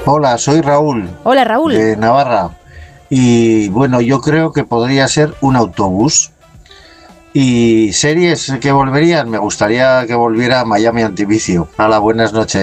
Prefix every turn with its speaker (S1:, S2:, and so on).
S1: Hola, soy Raúl,
S2: Hola, Raúl.
S1: de Navarra. Y bueno, yo creo que podría ser un autobús. Y series que volverían, me gustaría que volviera Miami Antivicio. Hola, buenas noches.